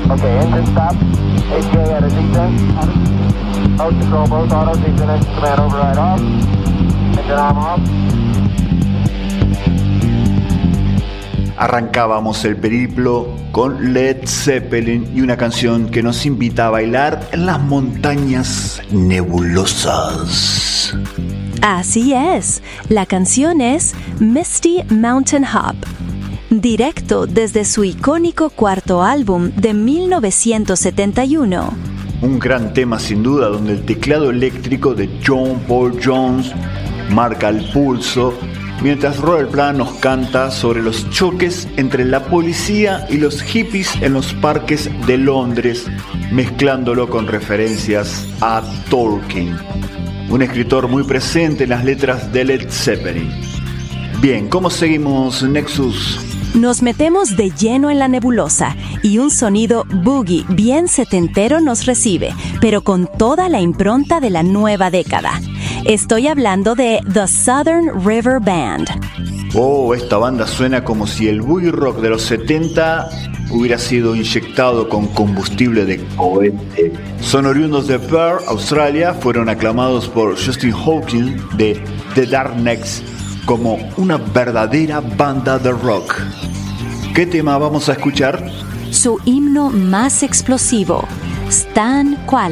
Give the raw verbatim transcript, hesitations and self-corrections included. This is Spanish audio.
Okay, engine stop. H J at a descent. Host control, both autos, descent engine command override off. Engine arm off. Arrancábamos el periplo con Led Zeppelin y una canción que nos invita a bailar en las montañas nebulosas. Así es, la canción es Misty Mountain Hop, directo desde su icónico cuarto álbum de mil novecientos setenta y uno. Un gran tema sin duda, donde el teclado eléctrico de John Paul Jones marca el pulso, mientras Robert Plant nos canta sobre los choques entre la policía y los hippies en los parques de Londres, mezclándolo con referencias a Tolkien, un escritor muy presente en las letras de Led Zeppelin. Bien, ¿cómo seguimos, Nexus? Nos metemos de lleno en la nebulosa y un sonido boogie bien setentero nos recibe, pero con toda la impronta de la nueva década. Estoy hablando de The Southern River Band. Oh, esta banda suena como si el boogie rock de los setenta hubiera sido inyectado con combustible de cohete. Son oriundos de Perth, Australia. Fueron aclamados por Justin Hawkins de The Darknecks como una verdadera banda de rock. ¿Qué tema vamos a escuchar? Su himno más explosivo, Stan Qual.